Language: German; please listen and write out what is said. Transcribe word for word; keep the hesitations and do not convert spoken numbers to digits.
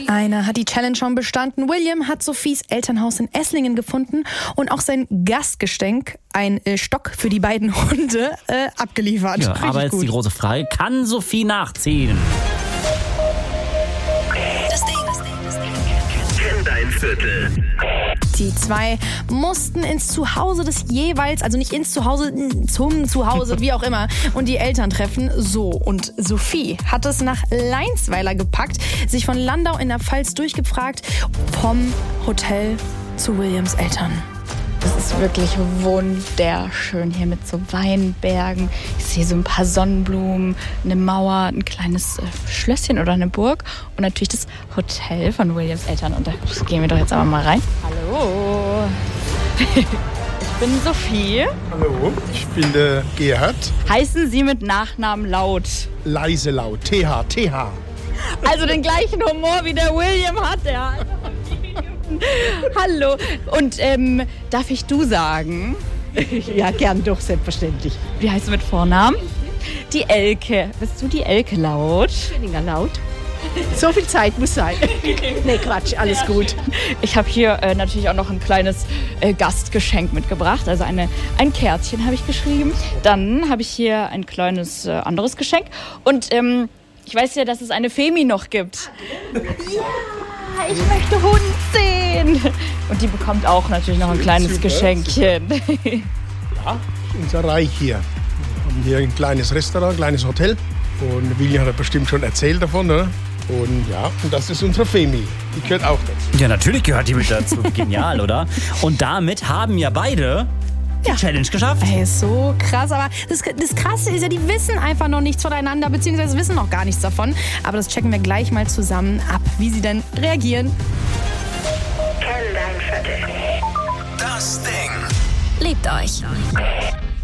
Einer hat die Challenge schon bestanden. William hat Sophies Elternhaus in Esslingen gefunden und auch sein Gastgeschenk, ein äh, Stock für die beiden Hunde, äh, abgeliefert. Ja, Richtig aber jetzt gut. die große Frage, kann Sophie nachziehen? Das Ding, das Ding, das Ding. Kenn dein Viertel. Die zwei mussten ins Zuhause des jeweils, also nicht ins Zuhause, zum Zuhause, wie auch immer, und die Eltern treffen. So, und Sophie hat es nach Leinsweiler gepackt, sich von Landau in der Pfalz durchgefragt, vom Hotel zu Williams Eltern. Es ist wirklich wunderschön hier mit so Weinbergen. Ich sehe so ein paar Sonnenblumen, eine Mauer, ein kleines äh, Schlösschen oder eine Burg und natürlich das Hotel von Williams Eltern. Und da gehen wir doch jetzt aber mal rein. Hallo, ich bin Sophie. Hallo, ich bin der Gerhard. Heißen Sie mit Nachnamen Laut? Leise laut, T H, T H. Also den gleichen Humor wie der William hat er. Hallo. Und ähm, darf ich du sagen? Ja, gern doch, selbstverständlich. Wie heißt du mit Vornamen? Die Elke. Bist du die Elke Laut? Weniger laut. So viel Zeit muss sein. Nee, Quatsch, alles gut. Ich habe hier äh, natürlich auch noch ein kleines äh, Gastgeschenk mitgebracht. Also eine, ein Kärtchen habe ich geschrieben. Dann habe ich hier ein kleines äh, anderes Geschenk. Und ähm, ich weiß ja, dass es eine Femi noch gibt. Ja, ich möchte Hund sehen. Und die bekommt auch natürlich noch ein kleines Super, Geschenkchen. Ja, unser Reich hier. Wir haben hier ein kleines Restaurant, ein kleines Hotel. Und William hat bestimmt schon erzählt davon, oder? Und ja, und das ist unsere Femi. Die gehört auch dazu. Ja, natürlich gehört die mit dazu. Genial, oder? Und damit haben ja beide die Ja. Challenge geschafft. Ey, so krass. Aber das, das Krasse ist ja, die wissen einfach noch nichts voneinander, beziehungsweise wissen noch gar nichts davon. Aber das checken wir gleich mal zusammen ab, wie sie denn reagieren. Kenn dein Viertel. Das Ding. Liebt euch.